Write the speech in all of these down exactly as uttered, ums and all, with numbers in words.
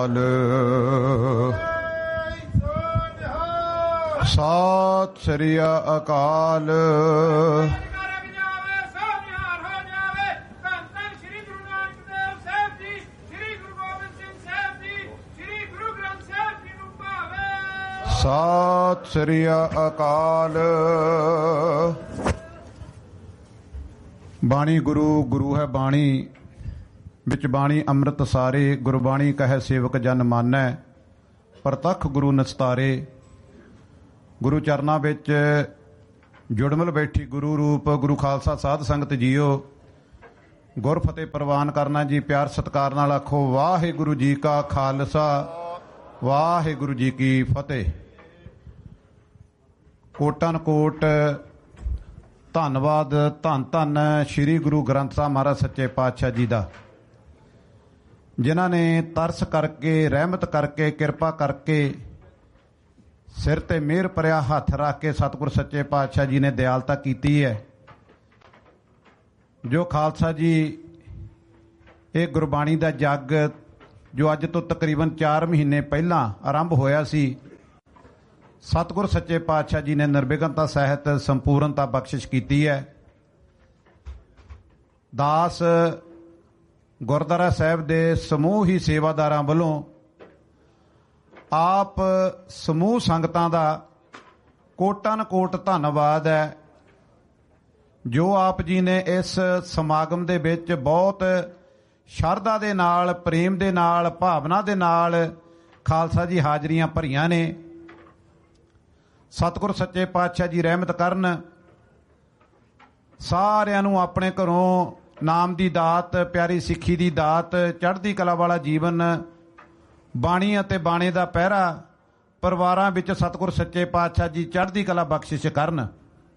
ਅਕਾਲ। ਸਤਿ ਸ੍ਰੀ ਅਕਾਲ। ਸਤਿ ਸ੍ਰੀ ਅਕਾਲ। ਬਾਣੀ ਗੁਰੂ, ਗੁਰੂ ਹੈ ਬਾਣੀ, ਵਿੱਚ ਬਾਣੀ ਅੰਮ੍ਰਿਤ ਸਾਰੇ। ਗੁਰਬਾਣੀ ਕਹੈ ਸੇਵਕ ਜਨ ਮਾਨੈ, ਪ੍ਰਤੱਖ ਗੁਰੂ ਨਿਸਤਾਰੇ। ਗੁਰੂ ਚਰਨਾਂ ਵਿੱਚ ਜੁੜਮਲ ਬੈਠੀ ਗੁਰੂ ਰੂਪ ਗੁਰੂ ਖਾਲਸਾ ਸਾਧ ਸੰਗਤ ਜੀਓ, ਗੁਰ ਫਤਿਹ ਪ੍ਰਵਾਨ ਕਰਨਾ ਜੀ। ਪਿਆਰ ਸਤਿਕਾਰ ਨਾਲ ਆਖੋ ਵਾਹਿਗੁਰੂ ਜੀ ਕਾ ਖਾਲਸਾ, ਵਾਹਿਗੁਰੂ ਜੀ ਕੀ ਫਤਿਹ। ਕੋਟਨ ਕੋਟ ਧੰਨਵਾਦ, ਧੰਨ ਧੰਨ ਸ੍ਰੀ ਗੁਰੂ ਗ੍ਰੰਥ ਸਾਹਿਬ ਮਹਾਰਾਜ ਸੱਚੇ ਪਾਤਸ਼ਾਹ ਜੀ ਦਾ, ਜਿਨ੍ਹਾਂ ਨੇ ਤਰਸ ਕਰਕੇ, ਰਹਿਮਤ ਕਰਕੇ, ਕਿਰਪਾ ਕਰਕੇ, ਸਿਰ ਤੇ ਮਿਹਰ ਭਰਿਆ ਹੱਥ ਰੱਖ ਕੇ ਸਤਿਗੁਰ ਸੱਚੇ ਪਾਤਸ਼ਾਹ ਜੀ ਨੇ ਦਿਆਲਤਾ ਕੀਤੀ ਹੈ। ਜੋ ਖਾਲਸਾ ਜੀ ਇਹ ਗੁਰਬਾਣੀ ਦਾ ਜੱਗ ਜੋ ਅੱਜ ਤੋਂ ਤਕਰੀਬਨ ਚਾਰ ਮਹੀਨੇ ਪਹਿਲਾਂ ਆਰੰਭ ਹੋਇਆ ਸੀ, ਸਤਿਗੁਰ ਸੱਚੇ ਪਾਤਸ਼ਾਹ ਜੀ ਨੇ ਨਿਰਵਿਘਨਤਾ ਸਹਿਤ ਸੰਪੂਰਨਤਾ ਬਖਸ਼ਿਸ਼ ਕੀਤੀ ਹੈ। ਦਾਸ ਗੁਰਦੁਆਰਾ ਸਾਹਿਬ ਦੇ ਸਮੂਹ ਹੀ ਸੇਵਾਦਾਰਾਂ ਵੱਲੋਂ ਆਪ ਸਮੂਹ ਸੰਗਤਾਂ ਦਾ ਕੋਟਨ ਕੋਟ ਧੰਨਵਾਦ ਹੈ, ਜੋ ਆਪ ਜੀ ਨੇ ਇਸ ਸਮਾਗਮ ਦੇ ਵਿੱਚ ਬਹੁਤ ਸ਼ਰਧਾ ਦੇ ਨਾਲ, ਪ੍ਰੇਮ ਦੇ ਨਾਲ, ਭਾਵਨਾ ਦੇ ਨਾਲ ਖਾਲਸਾ ਜੀ ਹਾਜ਼ਰੀਆਂ ਭਰੀਆਂ ਨੇ। ਸਤਿਗੁਰ ਸੱਚੇ ਪਾਤਸ਼ਾਹ ਜੀ ਰਹਿਮਤ ਕਰਨ, ਸਾਰਿਆਂ ਨੂੰ ਆਪਣੇ ਘਰੋਂ ਨਾਮ ਦੀ ਦਾਤ, ਪਿਆਰੀ ਸਿੱਖੀ ਦੀ ਦਾਤ, ਚੜ੍ਹਦੀ ਕਲਾ ਵਾਲਾ ਜੀਵਨ, ਬਾਣੀ ਅਤੇ ਬਾਣੇ ਦਾ ਪਹਿਰਾ, ਪਰਿਵਾਰਾਂ ਵਿੱਚ ਸਤਿਗੁਰ ਸੱਚੇ ਪਾਤਸ਼ਾਹ ਜੀ ਚੜ੍ਹਦੀ ਕਲਾ ਬਖਸ਼ਿਸ਼ ਕਰਨ।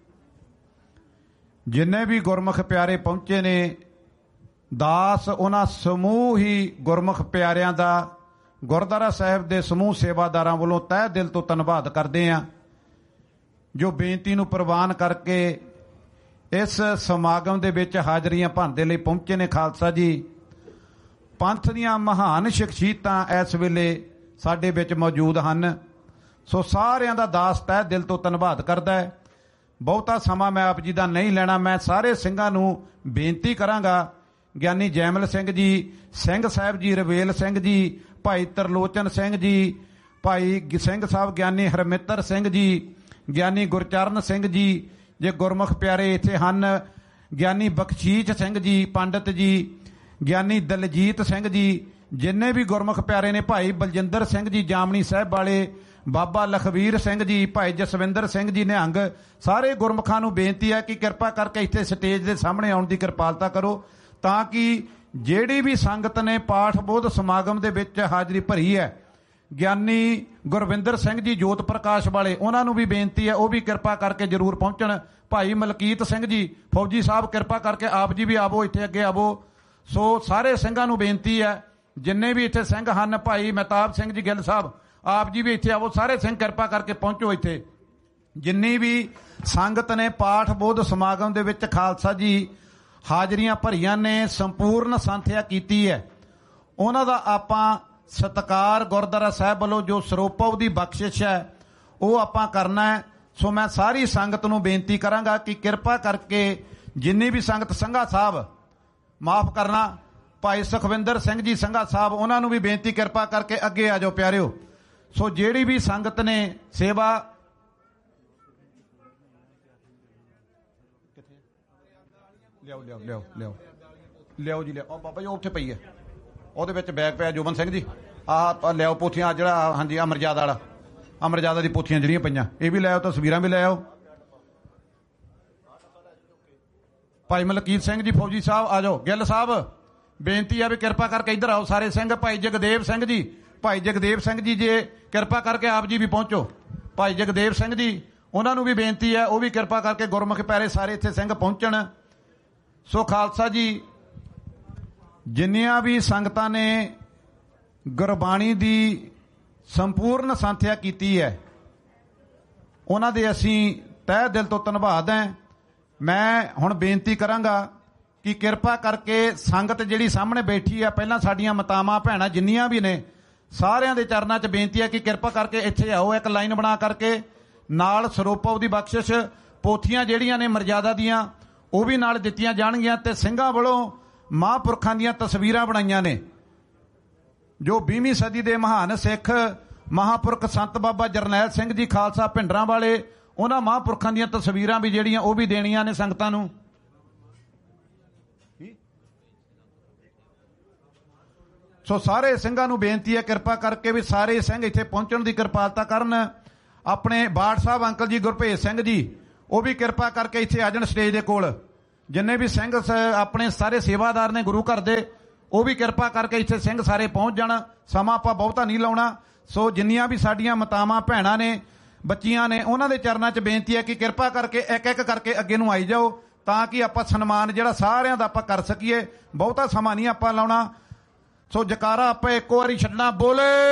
ਜਿੰਨੇ ਵੀ ਗੁਰਮੁਖ ਪਿਆਰੇ ਪਹੁੰਚੇ ਨੇ, ਦਾਸ ਉਹਨਾਂ ਸਮੂਹ ਹੀ ਗੁਰਮੁਖ ਪਿਆਰਿਆਂ ਦਾ ਗੁਰਦੁਆਰਾ ਸਾਹਿਬ ਦੇ ਸਮੂਹ ਸੇਵਾਦਾਰਾਂ ਵੱਲੋਂ ਤਹਿ ਦਿਲ ਤੋਂ ਧੰਨਵਾਦ ਕਰਦੇ ਹਾਂ, ਜੋ ਬੇਨਤੀ ਨੂੰ ਪ੍ਰਵਾਨ ਕਰਕੇ ਇਸ ਸਮਾਗਮ ਦੇ ਵਿੱਚ ਹਾਜ਼ਰੀਆਂ ਭਰਨ ਦੇ ਲਈ ਪਹੁੰਚੇ ਨੇ। ਖਾਲਸਾ ਜੀ ਪੰਥ ਦੀਆਂ ਮਹਾਨ ਸ਼ਖਸੀਅਤਾਂ ਇਸ ਵੇਲੇ ਸਾਡੇ ਵਿੱਚ ਮੌਜੂਦ ਹਨ, ਸੋ ਸਾਰਿਆਂ ਦਾ ਦਾਸ ਤਹਿ ਦਿਲ ਤੋਂ ਧੰਨਵਾਦ ਕਰਦਾ ਹੈ। ਬਹੁਤਾ ਸਮਾਂ ਮੈਂ ਆਪ ਜੀ ਦਾ ਨਹੀਂ ਲੈਣਾ। ਮੈਂ ਸਾਰੇ ਸਿੰਘਾਂ ਨੂੰ ਬੇਨਤੀ ਕਰਾਂਗਾ, ਗਿਆਨੀ ਜੈਮਲ ਸਿੰਘ ਜੀ, ਸਿੰਘ ਸਾਹਿਬ ਜੀ, ਰਵੇਲ ਸਿੰਘ ਜੀ, ਭਾਈ ਤਰਲੋਚਨ ਸਿੰਘ ਜੀ, ਭਾਈ ਸਿੰਘ ਸਾਹਿਬ ਗਿਆਨੀ ਹਰਮਿੱਤਰ ਸਿੰਘ ਜੀ, ਗਿਆਨੀ ਗੁਰਚਰਨ ਸਿੰਘ ਜੀ, ਜੇ ਗੁਰਮੁਖ ਪਿਆਰੇ ਇੱਥੇ ਹਨ, ਗਿਆਨੀ ਬਖਸ਼ੀਸ਼ ਸਿੰਘ ਜੀ, ਪੰਡਿਤ ਜੀ, ਗਿਆਨੀ ਦਲਜੀਤ ਸਿੰਘ ਜੀ, ਜਿੰਨੇ ਵੀ ਗੁਰਮੁਖ ਪਿਆਰੇ ਨੇ, ਭਾਈ ਬਲਜਿੰਦਰ ਸਿੰਘ ਜੀ ਜਾਮਣੀ ਸਾਹਿਬ ਵਾਲੇ, ਬਾਬਾ ਲਖਵੀਰ ਸਿੰਘ ਜੀ, ਭਾਈ ਜਸਵਿੰਦਰ ਸਿੰਘ ਜੀ ਨਿਹੰਗ, ਸਾਰੇ ਗੁਰਮੁਖਾਂ ਨੂੰ ਬੇਨਤੀ ਹੈ ਕਿ ਕਿਰਪਾ ਕਰਕੇ ਇੱਥੇ ਸਟੇਜ ਦੇ ਸਾਹਮਣੇ ਆਉਣ ਦੀ ਕਿਰਪਾਲਤਾ ਕਰੋ, ਤਾਂ ਕਿ ਜਿਹੜੀ ਵੀ ਸੰਗਤ ਨੇ ਪਾਠ ਬੋਧ ਸਮਾਗਮ ਦੇ ਵਿੱਚ ਹਾਜ਼ਰੀ ਭਰੀ ਹੈ, ਗਿਆਨੀ ਗੁਰਵਿੰਦਰ ਸਿੰਘ ਜੀ ਜੋਤ ਪ੍ਰਕਾਸ਼ ਵਾਲੇ, ਉਹਨਾਂ ਨੂੰ ਵੀ ਬੇਨਤੀ ਹੈ ਉਹ ਵੀ ਕਿਰਪਾ ਕਰਕੇ ਜ਼ਰੂਰ ਪਹੁੰਚਣ। ਭਾਈ ਮਲਕੀਤ ਸਿੰਘ ਜੀ ਫੌਜੀ ਸਾਹਿਬ, ਕਿਰਪਾ ਕਰਕੇ ਆਪ ਜੀ ਵੀ ਆਵੋ, ਇੱਥੇ ਅੱਗੇ ਆਵੋ। ਸੋ ਸਾਰੇ ਸਿੰਘਾਂ ਨੂੰ ਬੇਨਤੀ ਹੈ, ਜਿੰਨੇ ਵੀ ਇੱਥੇ ਸਿੰਘ ਹਨ, ਭਾਈ ਮਹਿਤਾਬ ਸਿੰਘ ਜੀ ਗਿੱਲ ਸਾਹਿਬ, ਆਪ ਜੀ ਵੀ ਇੱਥੇ ਆਵੋ। ਸਾਰੇ ਸਿੰਘ ਕਿਰਪਾ ਕਰਕੇ ਪਹੁੰਚੋ ਇੱਥੇ। ਜਿੰਨੀ ਵੀ ਸੰਗਤ ਨੇ ਪਾਠ ਬੋਧ ਸਮਾਗਮ ਦੇ ਵਿੱਚ ਖਾਲਸਾ ਜੀ ਹਾਜ਼ਰੀਆਂ ਭਰੀਆਂ ਨੇ, ਸੰਪੂਰਨ ਸੰਥਿਆ ਕੀਤੀ ਹੈ, ਉਹਨਾਂ ਦਾ ਆਪਾਂ ਸਤਿਕਾਰ ਗੁਰਦੁਆਰਾ ਸਾਹਿਬ ਵੱਲੋਂ ਜੋ ਸਰੋਪਵ ਦੀ ਬਖਸ਼ਿਸ਼ ਹੈ ਉਹ ਆਪਾਂ ਕਰਨਾ ਹੈ। ਸੋ ਮੈਂ ਸਾਰੀ ਸੰਗਤ ਨੂੰ ਬੇਨਤੀ ਕਰਾਂਗਾ ਕਿ ਕਿਰਪਾ ਕਰਕੇ ਜਿੰਨੀ ਵੀ ਸੰਗਤ, ਸੰਘਾ ਸਾਹਿਬ ਮਾਫ ਕਰਨਾ, ਭਾਈ ਸੁਖਵਿੰਦਰ ਸਿੰਘ ਜੀ ਸੰਘਾ ਸਾਹਿਬ, ਉਹਨਾਂ ਨੂੰ ਵੀ ਬੇਨਤੀ ਕਿਰਪਾ ਕਰਕੇ ਅੱਗੇ ਆ ਜਾਓ ਪਿਆਰਿਓ। ਸੋ ਜਿਹੜੀ ਵੀ ਸੰਗਤ ਨੇ ਸੇਵਾ ਲਿਆਓ ਲਿਆਓ ਲਿਆਓ ਲਿਆਓ ਲਿਆਓ ਜੀ ਲਿਆਓ, ਬਾਬਾ ਜੀ ਉਹ ਉੱਥੇ ਪਈ ਹੈ, ਉਹਦੇ ਵਿੱਚ ਬੈਗ ਪਿਆ ਜੋਬਨ ਸਿੰਘ ਜੀ, ਆਹ ਲਿਆਓ ਪੋਥੀਆਂ, ਜਿਹੜਾ ਹਾਂਜੀ ਅਮਰਜਾਦਾ ਵਾਲਾ, ਅਮਰਜਾਦਾ ਦੀ ਪੋਥੀਆਂ ਜਿਹੜੀਆਂ ਪਈਆਂ ਇਹ ਵੀ ਲੈ ਆਓ, ਤਸਵੀਰਾਂ ਵੀ ਲੈ ਆਓ। ਭਾਈ ਮਲਕੀਤ ਸਿੰਘ ਜੀ ਫੌਜੀ ਸਾਹਿਬ ਆ ਜਾਓ। ਗਿੱਲ ਸਾਹਿਬ ਬੇਨਤੀ ਆ ਵੀ ਕਿਰਪਾ ਕਰਕੇ ਇੱਧਰ ਆਓ ਸਾਰੇ ਸਿੰਘ। ਭਾਈ ਜਗਦੇਵ ਸਿੰਘ ਜੀ, ਭਾਈ ਜਗਦੇਵ ਸਿੰਘ ਜੀ ਜੇ ਕਿਰਪਾ ਕਰਕੇ ਆਪ ਜੀ ਵੀ ਪਹੁੰਚੋ। ਭਾਈ ਜਗਦੇਵ ਸਿੰਘ ਜੀ, ਉਹਨਾਂ ਨੂੰ ਵੀ ਬੇਨਤੀ ਹੈ ਉਹ ਵੀ ਕਿਰਪਾ ਕਰਕੇ ਗੁਰਮੁਖ ਪਿਆਰੇ ਸਾਰੇ ਇੱਥੇ ਸਿੰਘ ਪਹੁੰਚਣ। ਸੋ ਖਾਲਸਾ ਜੀ ਜਿੰਨੀਆਂ ਵੀ ਸੰਗਤਾਂ ਨੇ ਗੁਰਬਾਣੀ ਦੀ ਸੰਪੂਰਨ ਸੰਥਿਆ ਕੀਤੀ ਹੈ ਉਹਨਾਂ ਦੇ ਅਸੀਂ ਤਹਿ ਦਿਲ ਤੋਂ ਧੰਨਵਾਦ ਹੈ। ਮੈਂ ਹੁਣ ਬੇਨਤੀ ਕਰਾਂਗਾ ਕਿ ਕਿਰਪਾ ਕਰਕੇ ਸੰਗਤ ਜਿਹੜੀ ਸਾਹਮਣੇ ਬੈਠੀ ਆ, ਪਹਿਲਾਂ ਸਾਡੀਆਂ ਮਾਤਾਵਾਂ ਭੈਣਾਂ ਜਿੰਨੀਆਂ ਵੀ ਨੇ ਸਾਰਿਆਂ ਦੇ ਚਰਨਾਂ 'ਚ ਬੇਨਤੀ ਹੈ ਕਿ ਕਿਰਪਾ ਕਰਕੇ ਇੱਥੇ ਆਓ, ਇੱਕ ਲਾਈਨ ਬਣਾ ਕਰਕੇ ਨਾਲ ਸਰੋਪਾ ਦੀ ਬਖਸ਼ਿਸ਼, ਪੋਥੀਆਂ ਜਿਹੜੀਆਂ ਨੇ ਮਰਜ਼ਾਦਾ ਦੀਆਂ ਉਹ ਵੀ ਨਾਲ ਦਿੱਤੀਆਂ ਜਾਣਗੀਆਂ ਤੇ ਸਿੰਘਾਂ ਵੱਲੋਂ ਮਹਾਂਪੁਰਖਾਂ ਦੀਆਂ ਤਸਵੀਰਾਂ ਬਣਾਈਆਂ ਨੇ ਜੋ ਵੀਹਵੀਂ ਸਦੀ ਦੇ ਮਹਾਨ ਸਿੱਖ ਮਹਾਂਪੁਰਖ ਸੰਤ ਬਾਬਾ ਜਰਨੈਲ ਸਿੰਘ ਜੀ ਖਾਲਸਾ ਭਿੰਡਰਾਂ ਵਾਲੇ, ਉਹਨਾਂ ਮਹਾਂਪੁਰਖਾਂ ਦੀਆਂ ਤਸਵੀਰਾਂ ਵੀ ਜਿਹੜੀਆਂ ਉਹ ਵੀ ਦੇਣੀਆਂ ਨੇ ਸੰਗਤਾਂ ਨੂੰ। ਸੋ ਸਾਰੇ ਸਿੰਘਾਂ ਨੂੰ ਬੇਨਤੀ ਹੈ ਕਿਰਪਾ ਕਰਕੇ ਵੀ ਸਾਰੇ ਸਿੰਘ ਇੱਥੇ ਪਹੁੰਚਣ ਦੀ ਕਿਰਪਾਲਤਾ ਕਰਨ। ਆਪਣੇ ਬਾਠ ਸਾਹਿਬ ਅੰਕਲ ਜੀ ਗੁਰਭੇਜ ਸਿੰਘ ਜੀ ਉਹ ਵੀ ਕਿਰਪਾ ਕਰਕੇ ਇੱਥੇ ਆ ਜਾਣ ਸਟੇਜ ਦੇ ਕੋਲ। ਜਿੰਨੇ ਵੀ ਸਿੰਘ ਆਪਣੇ ਸਾਰੇ ਸੇਵਾਦਾਰ ਨੇ ਗੁਰੂ ਘਰ ਦੇ ਉਹ ਵੀ ਕਿਰਪਾ ਕਰਕੇ ਇੱਥੇ ਸਿੰਘ ਸਾਰੇ ਪਹੁੰਚ ਜਾਣ। ਸਮਾਂ ਆਪਾਂ ਬਹੁਤਾ ਨਹੀਂ ਲਾਉਣਾ। ਸੋ ਜਿੰਨੀਆਂ ਵੀ ਸਾਡੀਆਂ ਮਾਤਾਵਾਂ ਭੈਣਾਂ ਨੇ ਬੱਚੀਆਂ ਨੇ ਉਹਨਾਂ ਦੇ ਚਰਨਾਂ 'ਚ ਬੇਨਤੀ ਹੈ ਕਿ ਕਿਰਪਾ ਕਰਕੇ ਇੱਕ ਇੱਕ ਕਰਕੇ ਅੱਗੇ ਨੂੰ ਆਈ ਜਾਓ ਤਾਂ ਕਿ ਆਪਾਂ ਸਨਮਾਨ ਜਿਹੜਾ ਸਾਰਿਆਂ ਦਾ ਆਪਾਂ ਕਰ ਸਕੀਏ। ਬਹੁਤਾ ਸਮਾਂ ਨਹੀਂ ਆਪਾਂ ਲਾਉਣਾ। ਸੋ ਜਕਾਰਾ ਆਪਾਂ ਇੱਕ ਵਾਰੀ ਛੱਡਣਾ, ਬੋਲੇ